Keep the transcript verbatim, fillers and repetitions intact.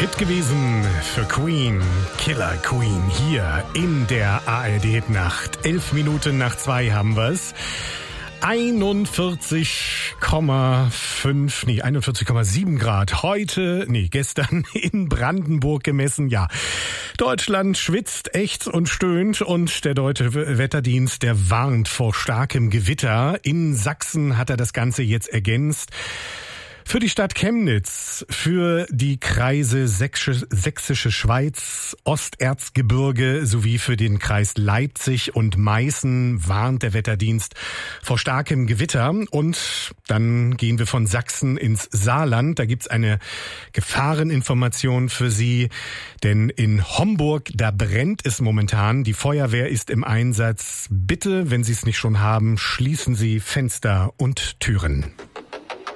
Hit gewesen für Queen, Killer Queen, hier in der A R D-Nacht. Elf Minuten nach zwei haben wir's. einundvierzig Komma fünf, nee, einundvierzig Komma sieben Grad heute, nee, gestern in Brandenburg gemessen, ja. Deutschland schwitzt, ächzt und stöhnt und der Deutsche Wetterdienst, der warnt vor starkem Gewitter. In Sachsen hat er das Ganze jetzt ergänzt. Für die Stadt Chemnitz, für die Kreise Sächsische, Sächsische Schweiz, Osterzgebirge sowie für den Kreis Leipzig und Meißen warnt der Wetterdienst vor starkem Gewitter. Und dann gehen wir von Sachsen ins Saarland. Da gibt's eine Gefahreninformation für Sie. Denn in Homburg, da brennt es momentan. Die Feuerwehr ist im Einsatz. Bitte, wenn Sie es nicht schon haben, schließen Sie Fenster und Türen.